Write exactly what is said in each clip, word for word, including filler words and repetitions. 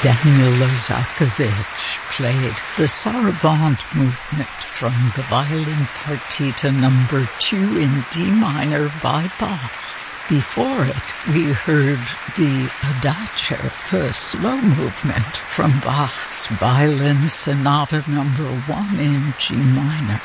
Daniel Lozakovich played the Sarabande movement from the violin partita number two in D minor by Bach. Before it, we heard the Adagio, the slow movement from Bach's Violin Sonata number one in G minor.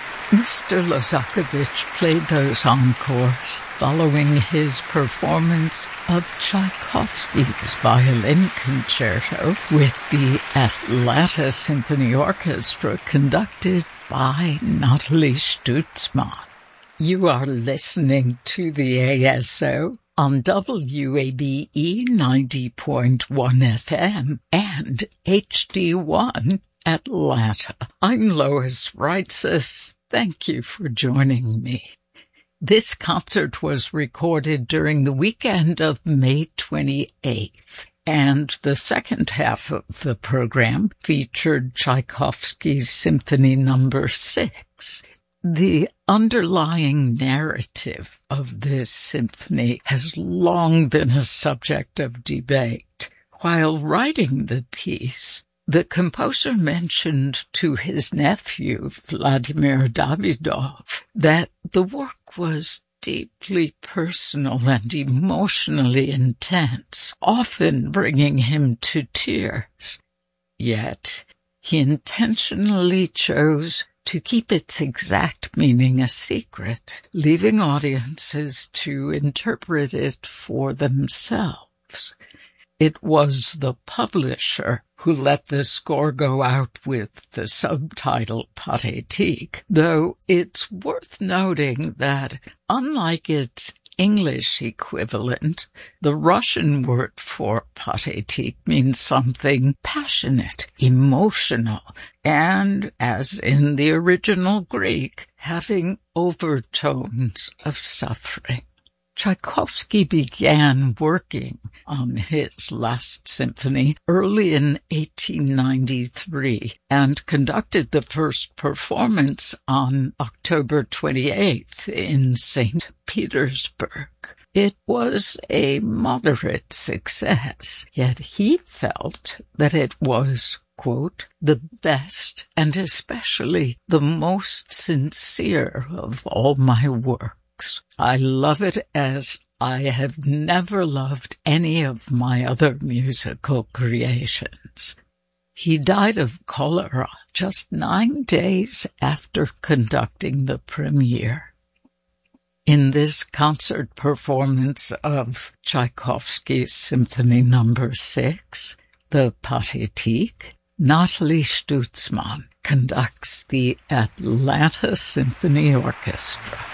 Mister Lozakovich played those encores following his performance of Tchaikovsky's Violin Concerto with the Atlanta Symphony Orchestra conducted by Nathalie Stutzmann. You are listening to the A S O on W A B E ninety point one F M and H D one Atlanta. I'm Lois Reitzes. Thank you for joining me. This concert was recorded during the weekend of May twenty-eighth, and the second half of the program featured Tchaikovsky's Symphony number six. The underlying narrative of this symphony has long been a subject of debate. While writing the piece, the composer mentioned to his nephew, Vladimir Davidov, that the work was deeply personal and emotionally intense, often bringing him to tears. Yet, he intentionally chose to keep its exact meaning a secret, leaving audiences to interpret it for themselves. It was the publisher who let the score go out with the subtitle Pathétique, though it's worth noting that, unlike its English equivalent, the Russian word for pathétique means something passionate, emotional, and, as in the original Greek, having overtones of suffering. Tchaikovsky began working on his last symphony early in eighteen ninety-three and conducted the first performance on October twenty-eighth in Saint Petersburg. It was a moderate success, yet he felt that it was, quote, the best and especially the most sincere of all my work. I love it as I have never loved any of my other musical creations. He died of cholera just nine days after conducting the premiere. In this concert performance of Tchaikovsky's Symphony number six, the Pathétique, Nathalie Stutzmann conducts the Atlanta Symphony Orchestra.